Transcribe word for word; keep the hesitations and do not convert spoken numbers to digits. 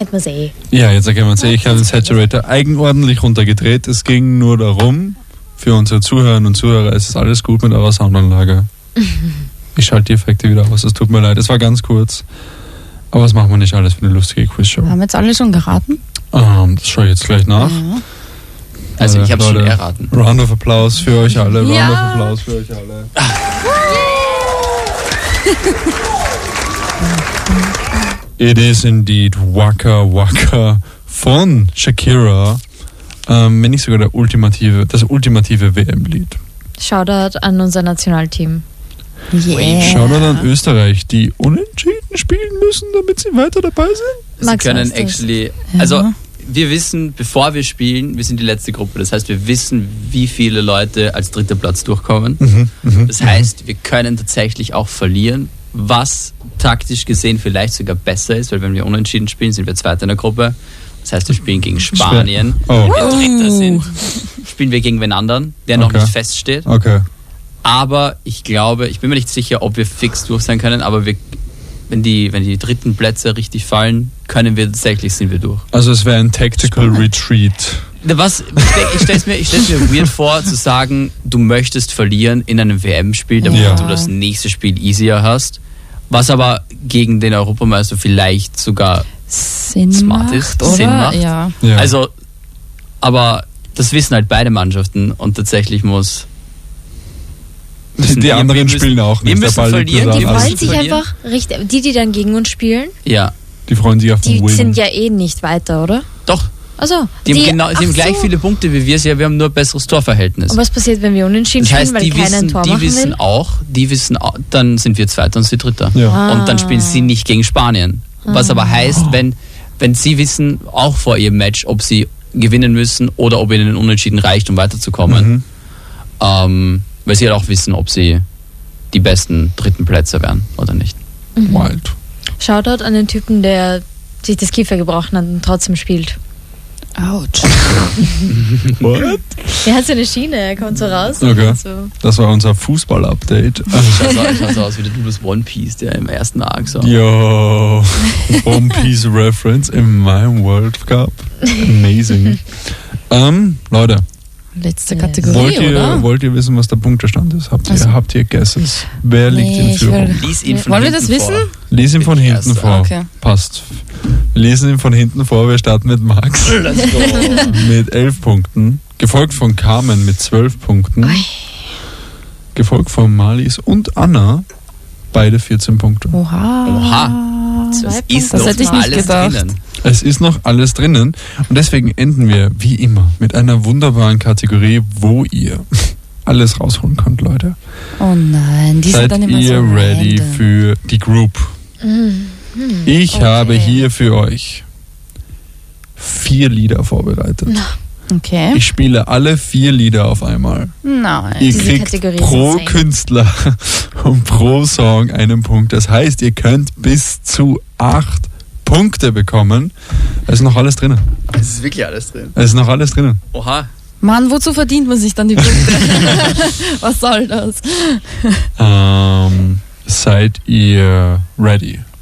Kennt man es eh. Ja, jetzt erkennen wir es eh. Ich habe den Saturator eigenordentlich runtergedreht. Es ging nur darum, für unsere Zuhörerinnen und Zuhörer, es ist alles gut mit eurer Soundanlage. Ich schalte die Effekte wieder aus, es tut mir leid. Es war ganz kurz. Aber was machen wir nicht alles für eine lustige Quizshow? Haben jetzt alle schon geraten? Um, das schaue ich jetzt gleich nach. Ja. Also ich Äh, habe schon Leute, erraten. Round of Applaus für euch alle. Round Ja. of Applaus für euch alle. It is indeed Waka Waka von Shakira. Ähm, wenn nicht sogar der ultimative, das ultimative W M-Lied. Shoutout an unser Nationalteam. Yeah. Shoutout an Österreich, die unentschieden spielen müssen, damit sie weiter dabei sind. Sie Max, können weißt du's? actually, Ja. also wir wissen, bevor wir spielen, wir sind die letzte Gruppe. Das heißt, wir wissen, wie viele Leute als dritter Platz durchkommen. Mhm, mhm. Das heißt, wir können tatsächlich auch verlieren, was taktisch gesehen vielleicht sogar besser ist, weil wenn wir unentschieden spielen, sind wir Zweiter in der Gruppe. Das heißt, wir spielen gegen Spanien. Oh, Wenn wir Dritter sind, spielen wir gegen wen anderen, der noch Okay. nicht feststeht. okay. Aber ich glaube, ich bin mir nicht sicher, ob wir fix durch sein können, aber wir, wenn, die, wenn die dritten Plätze richtig fallen, können wir tatsächlich, sind wir durch. Also es wäre ein Tactical Retreat. Was, ich stelle es mir, ich stell's mir weird vor, zu sagen, du möchtest verlieren in einem W M-Spiel, damit Ja. du das nächste Spiel easier hast. Was aber gegen den Europameister vielleicht sogar Sinn smart macht, ist, oder? Sinn macht. Ja. Ja. Also, aber das wissen halt beide Mannschaften und tatsächlich muss. die, die wir- anderen wir müssen- spielen auch wir nicht. müssen Der Ball liegt verlieren, da Die wir an. müssen freuen sich verlieren. einfach, richtig, die, die dann gegen uns spielen, Ja, Die freuen sich auf die den Win. sind ja eh nicht weiter, oder? doch. Also, Die, haben, genau, die ach haben gleich so. viele Punkte wie wir, ja, wir haben nur ein besseres Torverhältnis. Und was passiert, wenn wir unentschieden Das heißt, spielen, weil die keiner ein wissen, Tor die machen wissen will? auch, die wissen auch, dann sind wir Zweiter und sie Dritter. Ja. Ah. Und dann spielen sie nicht gegen Spanien. Was aber heißt, wenn, wenn sie wissen, auch vor ihrem Match, ob sie gewinnen müssen oder ob ihnen ein Unentschieden reicht, um weiterzukommen. Mhm. Ähm, weil sie halt auch wissen, ob sie die besten dritten Plätze wären oder nicht. Wild. Shoutout an den Typen, der sich das Kiefer gebrochen hat und trotzdem spielt. Autsch. What? Der hat so eine Schiene, er kommt so raus. Okay. Und so. Das war unser Fußball-Update. Schaut so, schaut so aus wie der Doubles One Piece, der im ersten Arc so. Yo, One Piece Reference in meinem World Cup. Amazing. Ähm, Leute, Letzte Yes. Kategorie, wollt ihr, oder? wollt ihr wissen, was der Punktestand ist? Habt ihr, Also- habt ihr Guesses? Wer liegt Nee, in ich Führung? will- Lies ihn von Wollen wir hinten das vor. wissen? Lies ihn von Bin ich hinten Erster. vor. Okay. Passt. Wir lesen ihn von hinten vor. Wir starten mit Max Let's go. mit elf Punkten. Gefolgt von Carmen mit zwölf Punkten. Gefolgt von Marlies und Anna. Beide vierzehn Punkte. Oha. Oha. Zwei Das Punkte. ist Das noch hätte ich nicht alles gedacht. drinnen. Es ist noch alles drinnen. Und deswegen enden wir, wie immer, mit einer wunderbaren Kategorie, wo ihr alles rausholen könnt, Leute. Oh nein, die Seid sind dann immer ihr so ready random. für die Group? Ich okay. habe hier für euch vier Lieder vorbereitet. Okay. Ich spiele alle vier Lieder auf einmal. Nein. Ihr Diese kriegt Kategorie ist pro insane. Künstler und pro Song einen Punkt. Das heißt, ihr könnt bis zu acht Punkte bekommen. Es ist noch alles drinnen. Es ist wirklich alles drin. Es ist noch alles drinnen. Oha. Mann, wozu verdient man sich dann die Punkte? Was soll das? Ähm, seid ihr ready?